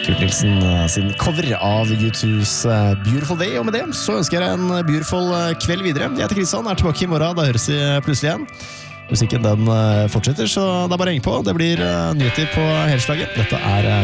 Kurt Nilsen sin cover av U2's Beautiful Day. Og med det så ønsker jeg deg en beautiful kveld videre. Jeg heter Kristian, tilbake i morgen. Da høres vi plutselig igjen. Musikken den fortsetter, så det bare å henge på. Det blir nyheter på helslaget. Dette